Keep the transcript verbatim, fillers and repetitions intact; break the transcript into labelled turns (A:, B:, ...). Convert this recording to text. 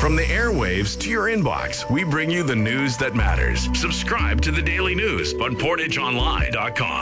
A: From the airwaves to your inbox, we bring you the news that matters. Subscribe to the Daily News on portage online dot com.